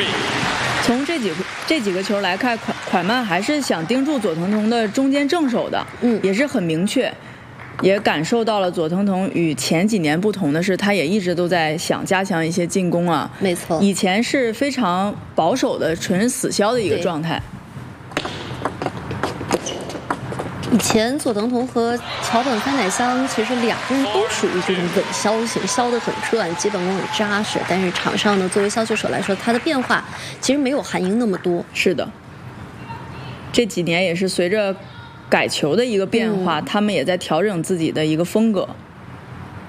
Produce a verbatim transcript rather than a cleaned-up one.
从这几个这几个球来看，蒯蒯曼还是想盯住左腾腾的中间正手的， 嗯， 也是很明确，也感受到了左腾腾与前几年不同的是，他也一直都在想加强一些进攻啊。 没错， 以前是非常保守的、纯死削的一个状态。 以前左腾腾和桥本帆乃香其实两个人都属于这种稳削型，削得很转，基本功很扎实。但是场上呢，作为削球手来说，他的变化其实没有韩英那么多。 是的，这几年也是随着改球的一个变化，嗯、他们也在调整自己的一个风格。